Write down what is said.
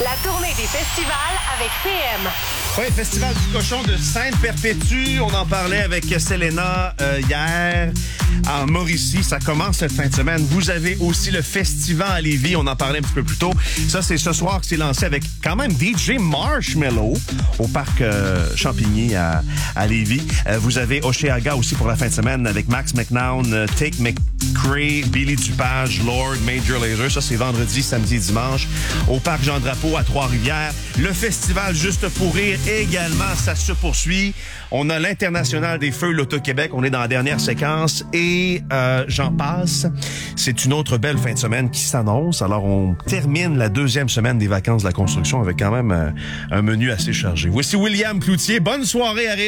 La tournée des festivals avec PM. Oui, Festival du cochon de Sainte-Perpétue. On en parlait avec Selena hier. En Mauricie, ça commence cette fin de semaine. Vous avez aussi le festival à Lévis. On en parlait un petit peu plus tôt. Ça, c'est ce soir que c'est lancé avec quand même DJ Marshmello au parc Champigny à Lévis. Vous avez Oshéaga aussi pour la fin de semaine avec Max McNown, Take McCray, Billy Dupage, Lord, Major Lazer. Ça, c'est vendredi, samedi et dimanche au parc Jean-Drapeau à Trois-Rivières. Le festival Juste pour rire également, ça se poursuit. On a l'International des Feux, l'Auto-Québec. On est dans la dernière séquence et j'en passe. C'est une autre belle fin de semaine qui s'annonce. Alors, on termine la deuxième semaine des vacances de la construction avec quand même un menu assez chargé. Voici William Cloutier. Bonne soirée à